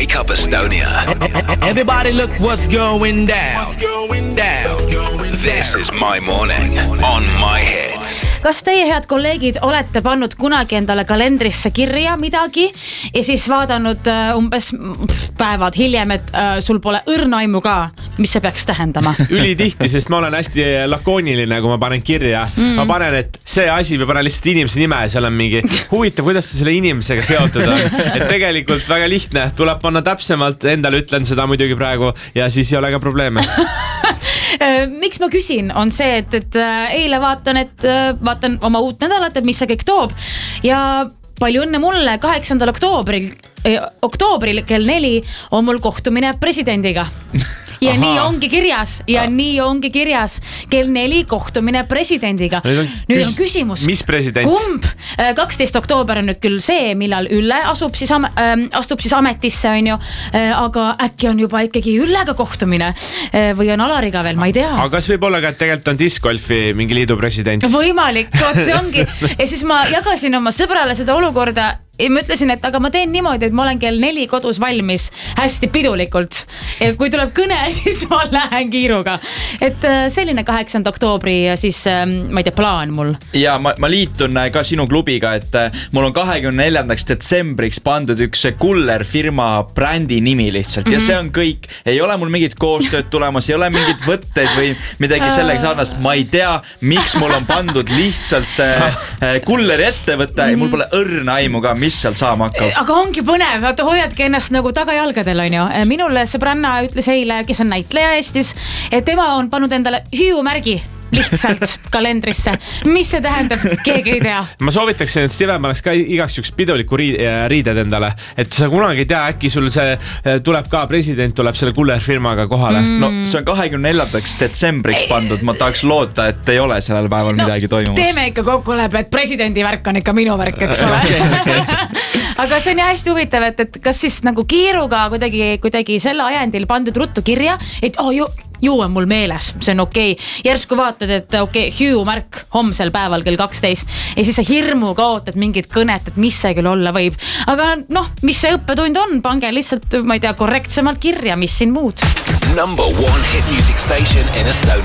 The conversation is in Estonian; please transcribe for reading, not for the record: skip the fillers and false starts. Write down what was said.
Wake Up Estonia. Everybody look what's going down. This is my morning on my hits. Kas teie, head kolleegid, olete pannud kunagi endale kalendrisse kirja midagi ja siis vaadanud umbes päevad hiljem, et sul pole õrna aimu ka, mis see peaks tähendama? Ülitihti, sest ma olen hästi lakooniline, kui ma panen kirja. Ma panen, et see asi või panen lihtsalt inimese nime ja seal on mingi huvitav, kuidas ta selle inimesega seotud on. Et tegelikult väga lihtne, tuleb panna täpsemalt, endale ütlen seda muidugi praegu ja siis ei ole ka probleeme. Miks ma küsin, on see, et eile vaatan oma uut nädalat, et mis see kõik toob ja palju õnne mulle 8. oktoobril kell 4 on mul kohtumine presidendiga. Ja nii ongi kirjas kell 4 kohtumine presidendiga. Nüüd on küsimus. Mis president? Kumb? 12. oktoober on nüüd küll see, millal Ülle astub siis ametisse, on ju. Aga äkki on juba ikkagi Üllega kohtumine või on Alariga veel, ma ei tea. Aga kas võib olla ka, et tegelikult on discgolfi mingi liidu president? Võimalik, see ongi. Ja siis ma jagasin oma sõbrale seda olukorda ja ma ütlesin, et aga ma teen niimoodi, et ma olen kell 4 kodus valmis hästi pidulikult. Ja kui tuleb kõne, siis ma lähen kiiruga. Et selline 8. oktoobri siis, ma ei tea, plaan mul. Ja ma liitun ka sinu klubiga, et mul on 24. detsembriks pandud üks Kuller firma brändi nimi lihtsalt. Ja see on kõik. Ei ole mul mingit koostööd tulemas, ei ole mingit võtteid või midagi sellega sarnast. Ma ei tea, miks mul on pandud lihtsalt see Kulleri ettevõte ja mul pole õrna aimu ka, mis seal saama hakkab. Aga ongi põnev, hoiadki ennast nagu tagajalgadel, on ju. Minul sõbranna ütles eile, kes on näitleja Eestis, et tema on pannud endale hüüumärgi lihtsalt kalendrisse. Mis see tähendab? Keegi ei tea. Ma soovitaksin, et Steven oleks ka igaks üks piduliku riided endale. Et sa kunagi ei tea, äkki sul see tuleb ka, president tuleb selle Kuller firmaga kohale. No see on 24. detsembriks pandud. Ma tahaks loota, et ei ole sellel päeval midagi toimumas. Teeme ikka kokkuleppe, et presidendi värk on ikka minu värk, eks ole. Aga see on hästi huvitav, et kas siis nagu kiiruga kuidagi selle ajendil pandud ruttu kirja, et ju on mul meeles, see on okei. Järsku vaatad, et hüüumärk homsel päeval kell 12 ja siis sa hirmuga ootad mingit kõnet, et mis see küll olla võib. Aga mis see õppetund on? Pange lihtsalt, ma ei tea, korrektsemalt kirja, mis siin muud. Number 1 hit music station in Estonia.